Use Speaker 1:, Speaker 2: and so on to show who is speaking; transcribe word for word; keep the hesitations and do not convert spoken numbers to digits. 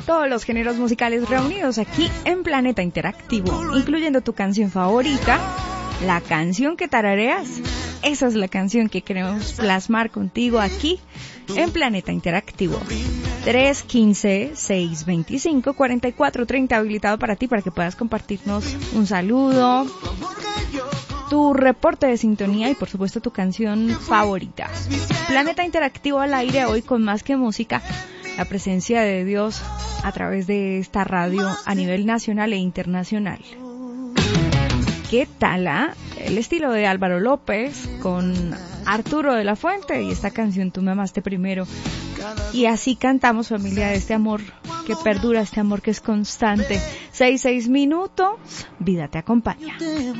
Speaker 1: todos los géneros musicales reunidos aquí en Planeta Interactivo, incluyendo tu canción favorita, la canción que tarareas. Esa es la canción que queremos plasmar contigo aquí en Planeta Interactivo. tres uno cinco, seis dos cinco, cuatro cuatro tres cero habilitado para ti, para que puedas compartirnos un saludo, tu reporte de sintonía y por supuesto tu canción favorita. Planeta Interactivo al aire hoy con más que música, la presencia de Dios a través de esta radio a nivel nacional e internacional. ¿Qué tal, ah? El estilo de Álvaro López con Arturo de la Fuente y esta canción Tú me amaste primero. Y así cantamos, familia, de este amor que perdura, este amor que es constante. Seis, seis minutos, vida te acompaña.